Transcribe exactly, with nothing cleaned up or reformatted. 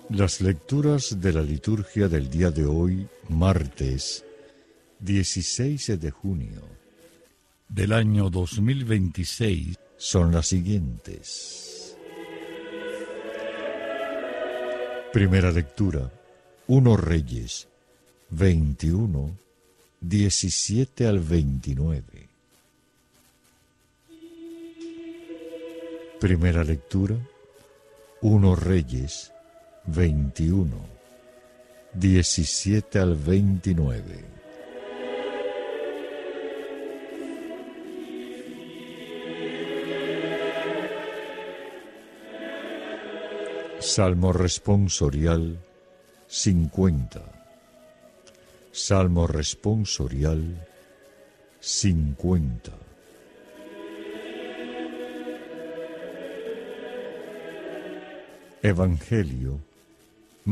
Las lecturas de la liturgia del día de hoy, martes dieciséis de junio del año dos mil veintiséis, son las siguientes. Primera lectura, uno Reyes, veintiuno, diecisiete al veintinueve. Primera lectura, uno Reyes, veintiuno, diecisiete al veintinueve. Salmo responsorial cincuenta. Salmo responsorial cincuenta. Evangelio